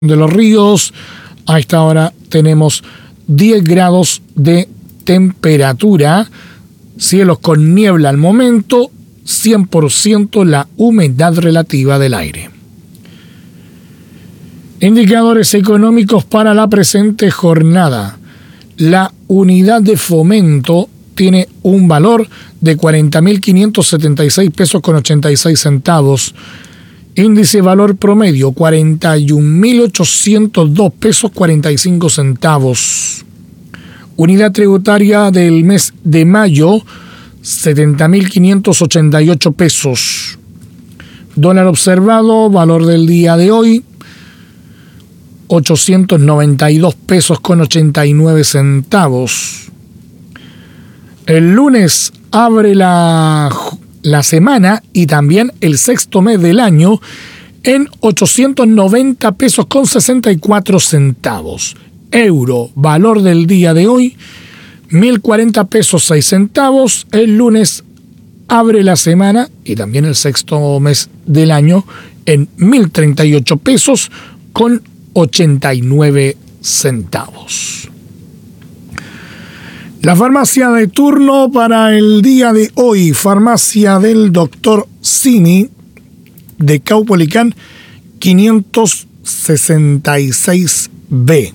de los ríos. A esta hora tenemos 10 grados de temperatura, cielos con niebla al momento, 100% la humedad relativa del aire. Indicadores económicos para la presente jornada. La unidad de fomento tiene un valor de 40.576 pesos con 86 centavos. Índice valor promedio 41.802 pesos 45 centavos. Unidad tributaria del mes de mayo 70.588 pesos. Dólar observado, valor del día de hoy 892 pesos con 89 centavos. El lunes abre la semana y también el sexto mes del año en 890 pesos con 64 centavos. Euro, valor del día de hoy, 1.040 pesos 6 centavos. El lunes abre la semana y también el sexto mes del año en 1.038 pesos con 89 centavos. La farmacia de turno para el día de hoy, farmacia del Dr. Cini de Caupolicán 566B.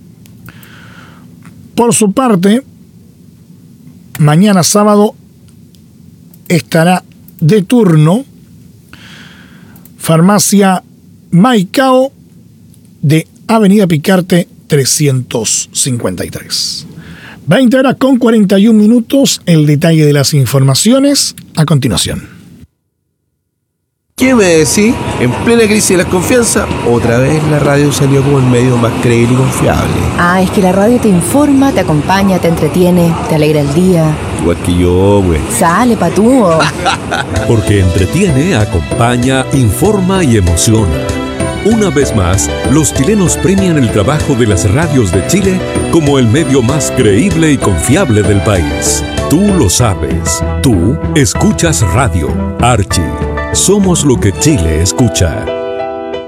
Por su parte, mañana sábado estará de turno farmacia Maicao de Avenida Picarte 353. 20 horas con 41 minutos, el detalle de las informaciones a continuación. ¿Qué me decís? En plena crisis de la confianza, otra vez la radio salió como el medio más creíble y confiable. Es que la radio te informa, te acompaña, te entretiene, te alegra el día. Igual que yo, güey. Sale, patúo. Porque entretiene, acompaña, informa y emociona. Una vez más, los chilenos premian el trabajo de las radios de Chile como el medio más creíble y confiable del país. Tú lo sabes. Tú escuchas radio. Archie. Somos lo que Chile escucha.